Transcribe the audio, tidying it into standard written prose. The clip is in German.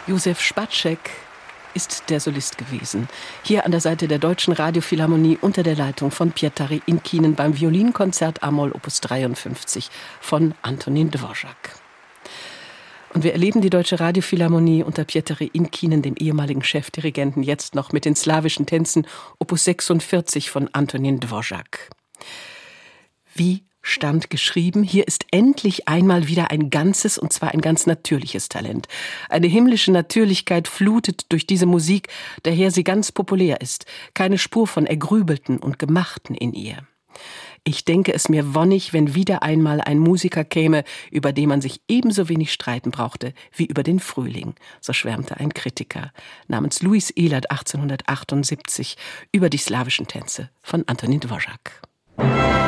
Józef Spacek ist der Solist gewesen. Hier an der Seite der Deutschen Radiophilharmonie unter der Leitung von Pietari Inkinen beim Violinkonzert a-Moll Opus 53 von Antonín Dvořák. Und wir erleben die Deutsche Radiophilharmonie unter Pietari Inkinen, dem ehemaligen Chefdirigenten, jetzt noch mit den slawischen Tänzen Opus 46 von Antonín Dvořák. Wie stand geschrieben, hier ist endlich einmal wieder ein ganzes, und zwar ein ganz natürliches Talent. Eine himmlische Natürlichkeit flutet durch diese Musik, daher sie ganz populär ist. Keine Spur von Ergrübelten und Gemachten in ihr. Ich denke es mir wonnig, wenn wieder einmal ein Musiker käme, über den man sich ebenso wenig streiten brauchte wie über den Frühling, so schwärmte ein Kritiker namens Louis Ehlert 1878 über die slawischen Tänze von Antonín Dvořák.